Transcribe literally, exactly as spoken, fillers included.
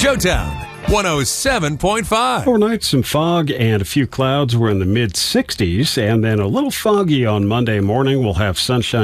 Showtown one oh seven point five. Overnight, some fog and a few clouds. We're in the mid sixties, and then a little foggy on Monday morning. We'll have sunshine